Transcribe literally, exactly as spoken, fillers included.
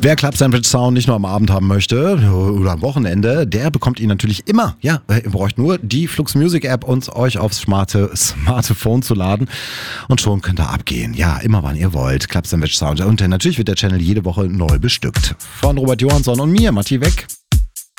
Wer Club Sandwich Sound nicht nur am Abend haben möchte oder am Wochenende, der bekommt ihn natürlich immer. Ja, ihr braucht nur die Flux Music App und euch aufs smarte Smartphone zu laden und schon könnt ihr abgehen. Ja, immer wann ihr wollt. Club Sandwich Sound. Und natürlich wird der Channel jede Woche neu bestückt. Von Robert Johansson und mir, Matti Weck.